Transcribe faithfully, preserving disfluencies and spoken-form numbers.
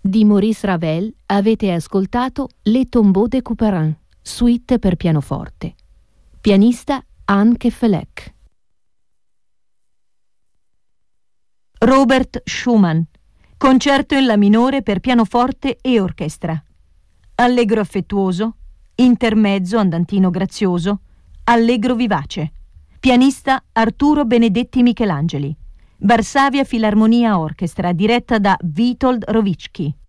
Di Maurice Ravel avete ascoltato Les Tombeaux de Couperin, suite per pianoforte. Pianista Anne Kefelec. Robert Schumann, concerto in la minore per pianoforte e orchestra. Allegro affettuoso, intermezzo andantino grazioso, allegro vivace. Pianista Arturo Benedetti Michelangeli. Varsavia Filarmonia Orchestra, diretta da Witold Rowicki.